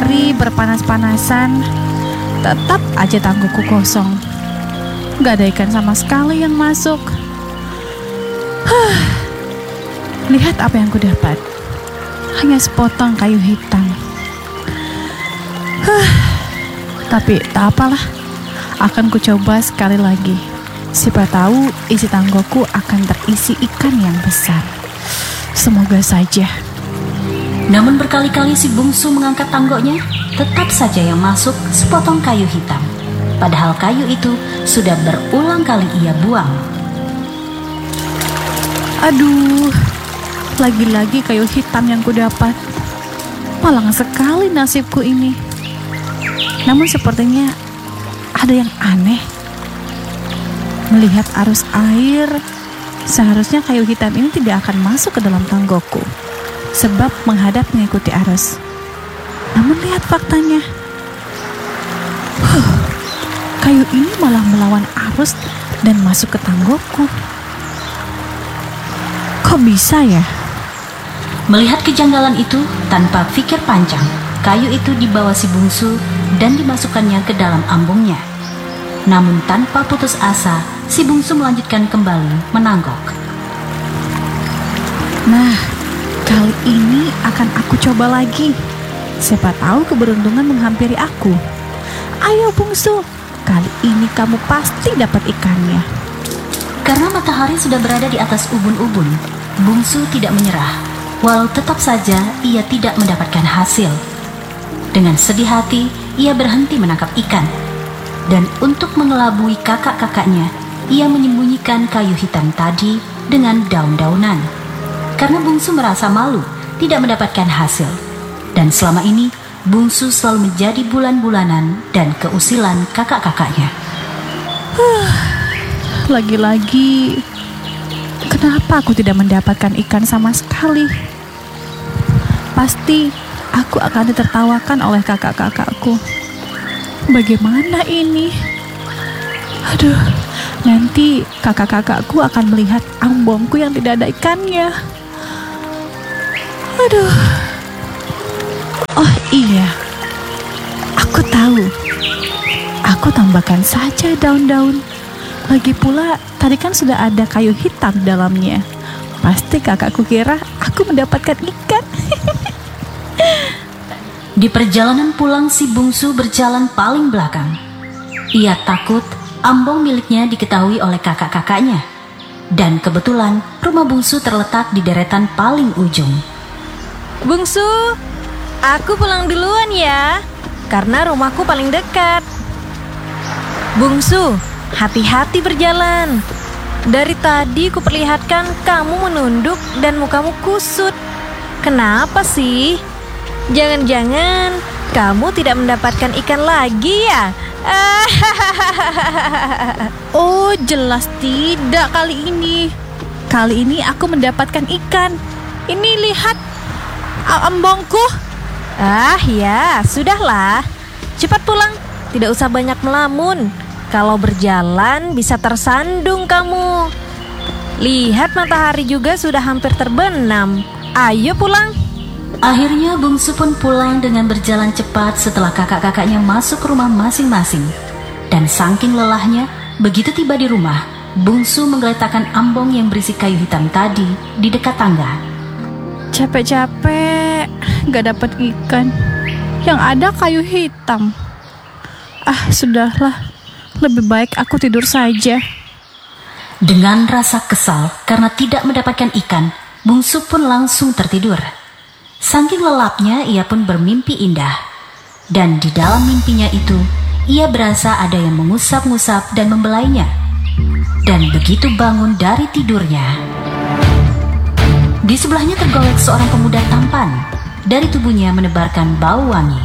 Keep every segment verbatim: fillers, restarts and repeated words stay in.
matahari berpanas-panasan, tetap aja tangguku kosong. Gak ada ikan sama sekali yang masuk. Huh. Lihat apa yang kudapat. Hanya sepotong kayu hitam. Huh. Tapi tak apalah. Akan kucoba sekali lagi. Siapa tahu isi tanggoku akan terisi ikan yang besar. Semoga saja. Namun berkali-kali si bungsu mengangkat tanggoknya, tetap saja yang masuk sepotong kayu hitam. Padahal kayu itu sudah berulang kali ia buang. Aduh, lagi-lagi kayu hitam yang kudapat. Malang sekali nasibku ini. Namun sepertinya ada yang aneh. Melihat arus air, seharusnya kayu hitam ini tidak akan masuk ke dalam tanggoku, sebab menghadap mengikuti arus. Namun lihat faktanya. Huh, kayu ini malah melawan arus dan masuk ke tanggoku. Kok bisa ya? Melihat kejanggalan itu, tanpa pikir panjang, kayu itu dibawa si bungsu dan dimasukkannya ke dalam ambungnya. Namun tanpa putus asa, si bungsu melanjutkan kembali menanggok. Nah, kali ini akan aku coba lagi. Siapa tahu keberuntungan menghampiri aku. Ayo bungsu, kali ini kamu pasti dapat ikannya. Karena matahari sudah berada di atas ubun-ubun, bungsu tidak menyerah, walau tetap saja ia tidak mendapatkan hasil. Dengan sedih hati, ia berhenti menangkap ikan. Dan untuk mengelabui kakak-kakaknya, ia menyembunyikan kayu hitam tadi dengan daun-daunan. Karena bungsu merasa malu tidak mendapatkan hasil. Dan selama ini, bungsu selalu menjadi bulan-bulanan dan keusilan kakak-kakaknya. Huh, lagi-lagi, kenapa aku tidak mendapatkan ikan sama sekali? Pasti aku akan ditertawakan oleh kakak-kakakku. Bagaimana ini? Aduh, nanti kakak-kakakku akan melihat ambongku yang tidak ada ikannya. Aduh. Oh iya, aku tahu. Aku tambahkan saja daun-daun. Lagi pula, tadi kan sudah ada kayu hitam di dalamnya. Pasti kakakku kira aku mendapatkan ikan. Di perjalanan pulang, si bungsu berjalan paling belakang. Ia takut ambong miliknya diketahui oleh kakak-kakaknya. Dan kebetulan rumah bungsu terletak di deretan paling ujung. Bungsu, aku pulang duluan ya, karena rumahku paling dekat. Bungsu, hati-hati berjalan. Dari tadi kuperlihatkan kamu menunduk dan mukamu kusut. Kenapa sih? Jangan-jangan kamu tidak mendapatkan ikan lagi ya? Oh, jelas tidak kali ini. Kali ini aku mendapatkan ikan. Ini lihat ambongku. Ah ya, sudahlah. Cepat pulang, tidak usah banyak melamun. Kalau berjalan bisa tersandung kamu. Lihat matahari juga sudah hampir terbenam. Ayo pulang. Akhirnya bungsu pun pulang dengan berjalan cepat setelah kakak-kakaknya masuk ke rumah masing-masing. Dan saking lelahnya, begitu tiba di rumah, bungsu menggeletakkan ambong yang berisi kayu hitam tadi di dekat tangga. Capek-capek, gak dapat ikan. Yang ada kayu hitam. Ah, sudahlah. Lebih baik aku tidur saja. Dengan rasa kesal karena tidak mendapatkan ikan, bungsu pun langsung tertidur. Saking lelapnya, ia pun bermimpi indah. Dan di dalam mimpinya itu, ia berasa ada yang mengusap-ngusap dan membelainya. Dan begitu bangun dari tidurnya, di sebelahnya tergolek seorang pemuda tampan. Dari tubuhnya menebarkan bau wangi.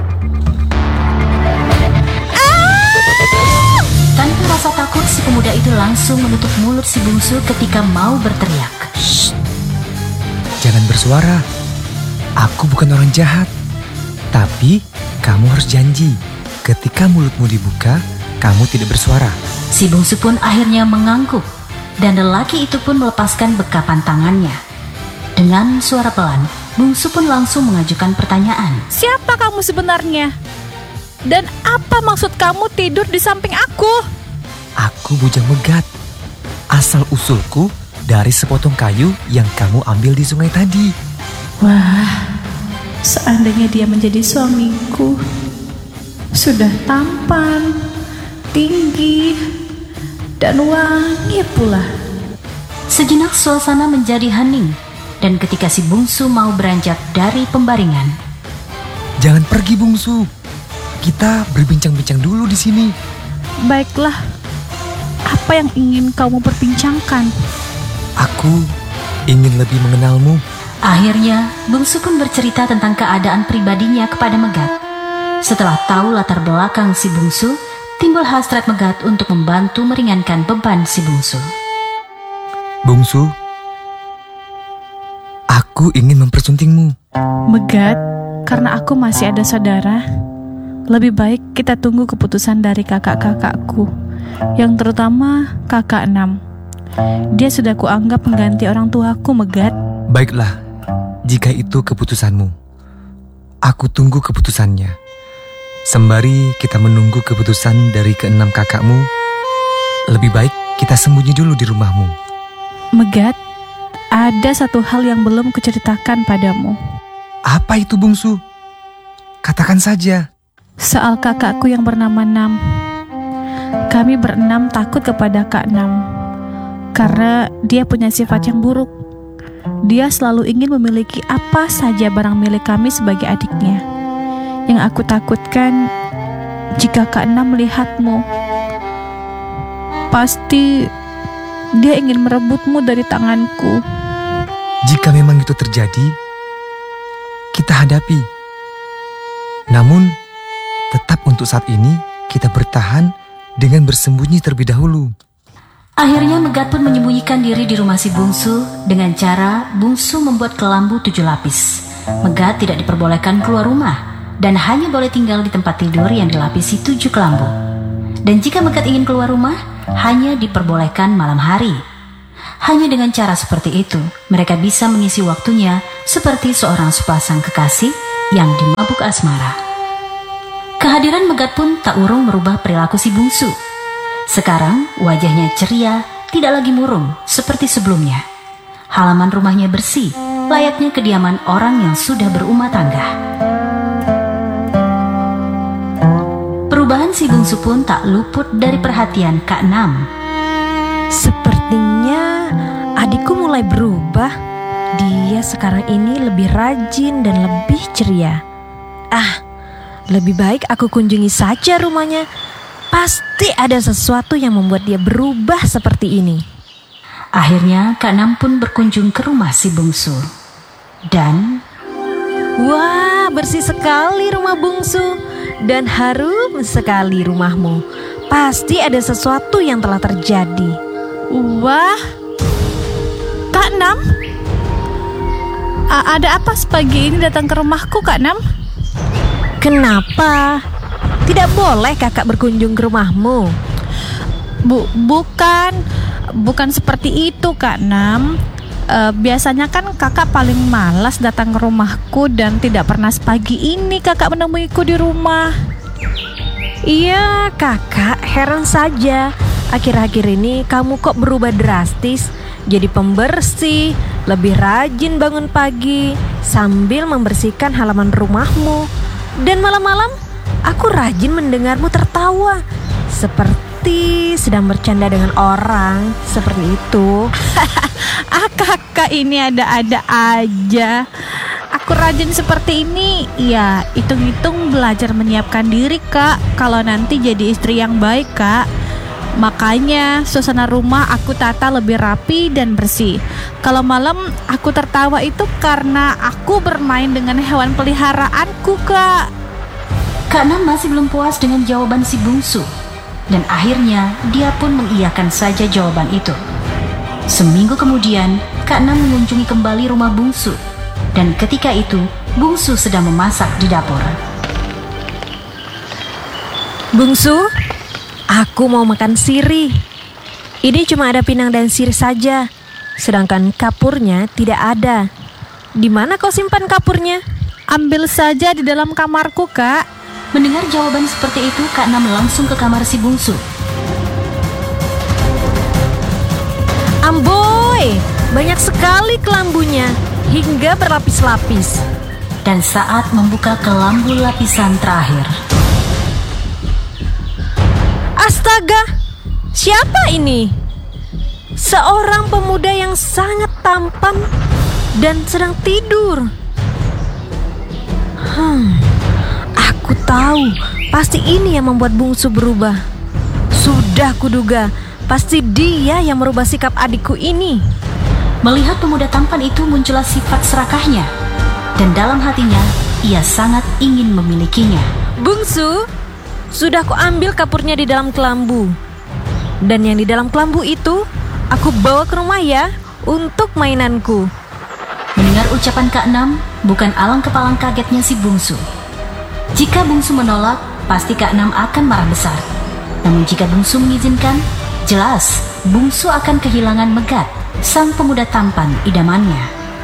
Tanpa rasa takut, si pemuda itu langsung menutup mulut si bungsu ketika mau berteriak. Shh, jangan bersuara. Aku bukan orang jahat. Tapi kamu harus janji, ketika mulutmu dibuka, kamu tidak bersuara. Si bungsu pun akhirnya mengangguk, dan lelaki itu pun melepaskan bekapan tangannya. Dengan suara pelan, Bungsu pun langsung mengajukan pertanyaan. Siapa kamu sebenarnya? Dan apa maksud kamu tidur di samping aku? Aku Bujang Megat. Asal usulku dari sepotong kayu yang kamu ambil di sungai tadi. Wah, seandainya dia menjadi suamiku. Sudah tampan, tinggi, dan wangi pula. Sejenak suasana menjadi hening, dan ketika si bungsu mau beranjak dari pembaringan. Jangan pergi Bungsu. Kita berbincang-bincang dulu di sini. Baiklah, apa yang ingin kamu perbincangkan? Aku ingin lebih mengenalmu. Akhirnya, bungsu pun bercerita tentang keadaan pribadinya kepada Megat. Setelah tahu latar belakang si bungsu, timbul hasrat Megat untuk membantu meringankan beban si bungsu. Bungsu, aku ingin mempersuntingmu. Megat, karena aku masih ada saudara, lebih baik kita tunggu keputusan dari kakak-kakakku, yang terutama kakak enam. Dia sudah kuanggap pengganti orang tuaku, Megat. Baiklah, jika itu keputusanmu. Aku tunggu keputusannya. Sembari kita menunggu keputusan dari keenam kakakmu, lebih baik kita sembunyi dulu di rumahmu. Megat, ada satu hal yang belum kuceritakan padamu. Apa itu Bungsu? Katakan saja. Soal kakakku yang bernama Nam. Kami berenam takut kepada Kak Nam, karena dia punya sifat yang buruk. Dia selalu ingin memiliki apa saja barang milik kami sebagai adiknya. Yang aku takutkan, jika Kak Nam melihatmu, pasti dia ingin merebutmu dari tanganku. Jika memang itu terjadi, kita hadapi. Namun, tetap untuk saat ini kita bertahan dengan bersembunyi terlebih dahulu. Akhirnya Megat pun menyembunyikan diri di rumah si bungsu dengan cara bungsu membuat kelambu tujuh lapis. Megat tidak diperbolehkan keluar rumah dan hanya boleh tinggal di tempat tidur yang dilapisi tujuh kelambu. Dan jika Megat ingin keluar rumah, hanya diperbolehkan malam hari. Hanya dengan cara seperti itu, mereka bisa mengisi waktunya seperti seorang sepasang kekasih yang dimabuk asmara. Kehadiran Megat pun tak urung merubah perilaku si bungsu. Sekarang wajahnya ceria, tidak lagi murung seperti sebelumnya. Halaman rumahnya bersih, layaknya kediaman orang yang sudah berumah tangga. Perubahan si bungsu pun tak luput dari perhatian Kak Nam. Sepertinya adikku mulai berubah. Dia sekarang ini lebih rajin dan lebih ceria. Ah, lebih baik aku kunjungi saja rumahnya. Pasti ada sesuatu yang membuat dia berubah seperti ini. Akhirnya Kak Nam pun berkunjung ke rumah si bungsu. Dan wah, bersih sekali rumah bungsu. Dan harum sekali rumahmu. Pasti ada sesuatu yang telah terjadi. Wah, Kak Nam, A- ada apa sepagi ini datang ke rumahku, Kak Nam? Kenapa? Tidak boleh kakak berkunjung ke rumahmu? Bu, bukan, bukan seperti itu, Kak Nam. E, biasanya kan kakak paling malas datang ke rumahku dan tidak pernah sepagi ini kakak menemuiku di rumah. Iya, kakak heran saja. Akhir-akhir ini kamu kok berubah drastis. Jadi pembersih, lebih rajin bangun pagi sambil membersihkan halaman rumahmu. Dan malam-malam aku rajin mendengarmu tertawa seperti sedang bercanda dengan orang. Seperti itu. Ah, kakak ini ada-ada aja. Aku rajin seperti ini, ya hitung-hitung belajar menyiapkan diri, Kak, kalau nanti jadi istri yang baik, Kak. Makanya suasana rumah aku tata lebih rapi dan bersih. Kalau malam aku tertawa itu karena aku bermain dengan hewan peliharaanku, Kak. Kak Nam masih belum puas dengan jawaban si bungsu. Dan akhirnya dia pun mengiyakan saja jawaban itu. Seminggu kemudian, Kak Nam mengunjungi kembali rumah bungsu. Dan ketika itu, bungsu sedang memasak di dapur. Bungsu, aku mau makan sirih. Ini cuma ada pinang dan sirih saja, sedangkan kapurnya tidak ada. Di mana kau simpan kapurnya? Ambil saja di dalam kamarku, Kak. Mendengar jawaban seperti itu, Kak Enam langsung ke kamar si bungsu. Amboy, banyak sekali kelambunya, hingga berlapis-lapis. Dan saat membuka kelambu lapisan terakhir, astaga, siapa ini? Seorang pemuda yang sangat tampan dan sedang tidur. Hmm, aku tahu, pasti ini yang membuat bungsu berubah. Sudah kuduga, pasti dia yang merubah sikap adikku ini. Melihat pemuda tampan itu, muncullah sifat serakahnya. Dan dalam hatinya, ia sangat ingin memilikinya. Bungsu, sudah kuambil kapurnya di dalam kelambu. Dan yang di dalam kelambu itu, aku bawa ke rumah ya, untuk mainanku. Mendengar ucapan Kak Enam, bukan alang-kepalang kagetnya si bungsu. Jika bungsu menolak, pasti Kak Enam akan marah besar. Namun jika bungsu mengizinkan, jelas bungsu akan kehilangan Megat, sang pemuda tampan idamannya.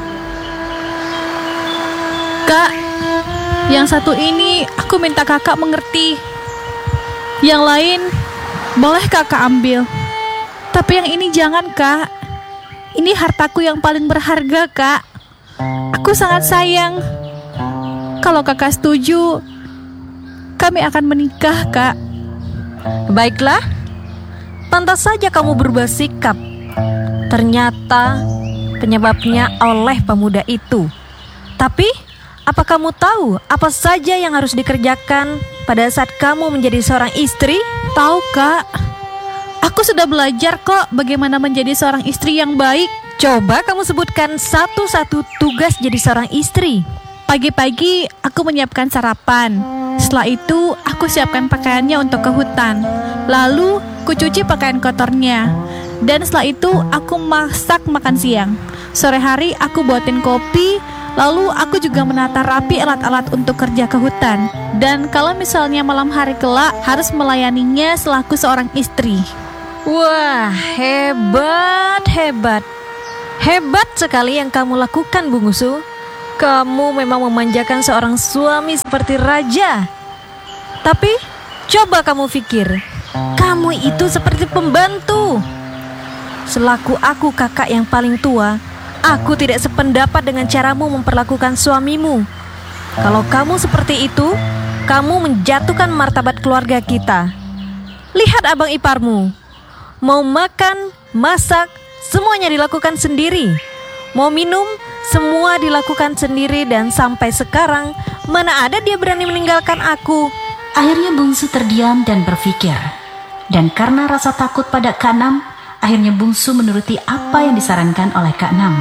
Kak, yang satu ini aku minta kakak mengerti. Yang lain boleh kakak ambil. Tapi yang ini jangan, Kak. Ini hartaku yang paling berharga, Kak. Aku sangat sayang. Kalau kakak setuju, kami akan menikah, Kak. Baiklah, pantas saja kamu berubah sikap. Ternyata penyebabnya oleh pemuda itu. Tapi, apa kamu tahu apa saja yang harus dikerjakan pada saat kamu menjadi seorang istri? Tahu, Kak. Aku sudah belajar kok bagaimana menjadi seorang istri yang baik. Coba kamu sebutkan satu-satu tugas jadi seorang istri. Pagi-pagi aku menyiapkan sarapan. Setelah itu aku siapkan pakaiannya untuk ke hutan. Lalu kucuci pakaian kotornya. Dan setelah itu aku masak makan siang. Sore hari aku buatin kopi. Lalu aku juga menata rapi alat-alat untuk kerja ke hutan. Dan kalau misalnya malam hari kelak, harus melayaninya selaku seorang istri. Wah, hebat, hebat. Hebat sekali yang kamu lakukan, Bungsu. Kamu memang memanjakan seorang suami seperti raja. Tapi, coba kamu pikir, kamu itu seperti pembantu. Selaku aku kakak yang paling tua, aku tidak sependapat dengan caramu memperlakukan suamimu. Kalau kamu seperti itu, kamu menjatuhkan martabat keluarga kita. Lihat abang iparmu. Mau makan, masak, semuanya dilakukan sendiri. Mau minum, semua dilakukan sendiri. Dan sampai sekarang, mana ada dia berani meninggalkan aku. Akhirnya bungsu terdiam dan berpikir. Dan karena rasa takut pada Kak Enam, akhirnya bungsu menuruti apa yang disarankan oleh Kak Enam.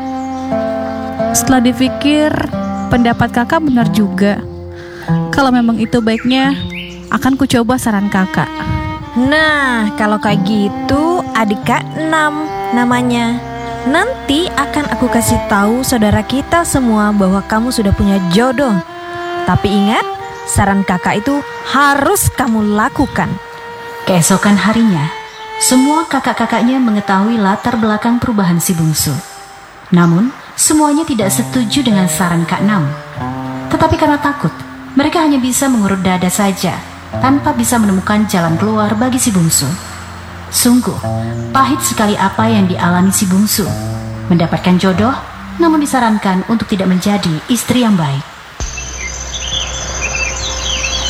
Setelah dipikir, pendapat kakak benar juga. Kalau memang itu baiknya, akan kucoba saran kakak. Nah, kalau kayak gitu, adik Kak Enam namanya. Nanti akan aku kasih tahu saudara kita semua bahwa kamu sudah punya jodoh. Tapi ingat, saran kakak itu harus kamu lakukan. Keesokan harinya, semua kakak-kakaknya mengetahui latar belakang perubahan si bungsu. Namun, semuanya tidak setuju dengan saran Kak Enam. Tetapi karena takut, mereka hanya bisa mengurut dada saja, tanpa bisa menemukan jalan keluar bagi si bungsu. Sungguh, pahit sekali apa yang dialami si bungsu. Mendapatkan jodoh, namun disarankan untuk tidak menjadi istri yang baik.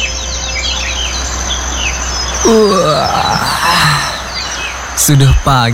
Wah, sudah pagi.